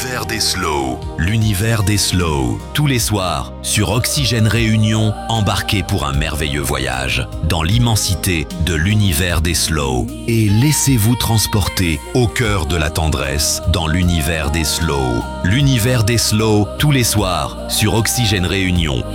L'univers des slow. L'univers des slow. Tous les soirs, sur Oxygène Réunion, embarquez pour un merveilleux voyage dans l'immensité de l'univers des slow. Et laissez-vous transporter au cœur de la tendresse dans l'univers des slow. L'univers des slow, tous les soirs, sur Oxygène Réunion.